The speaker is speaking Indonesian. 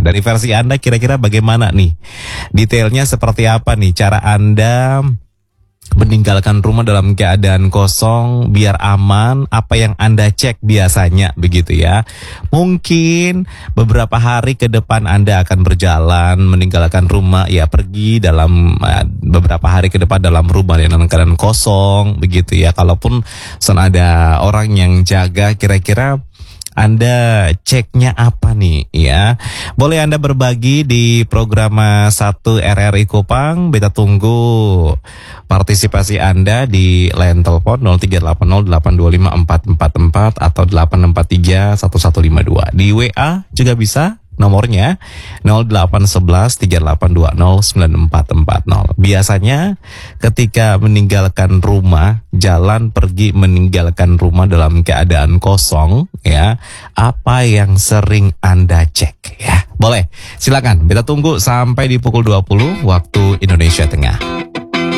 Dari versi Anda kira-kira bagaimana nih? Detailnya seperti apa nih cara Anda meninggalkan rumah dalam keadaan kosong biar aman? Apa yang Anda cek biasanya begitu ya? Mungkin beberapa hari ke depan Anda akan berjalan meninggalkan rumah, ya pergi dalam beberapa hari ke depan dalam rumah dalam keadaan kosong begitu ya. Kalaupun ada orang yang jaga, kira-kira Anda ceknya apa nih ya? Boleh Anda berbagi di program 1 RRI Kupang. Beta tunggu partisipasi Anda di line telepon 0380825444 atau 8631152. Di WA juga bisa. Nomornya 081138209440. Biasanya ketika meninggalkan rumah, jalan pergi meninggalkan rumah dalam keadaan kosong ya, apa yang sering Anda cek ya? Boleh, silakan. Kita tunggu sampai di pukul 20 waktu Indonesia Tengah.